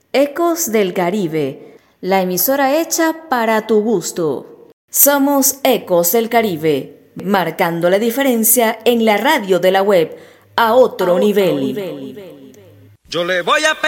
Ecos del Caribe, la emisora hecha para tu gusto. Somos Ecos del Caribe, marcando la diferencia en la radio de la web a otro nivel. Yo le voy a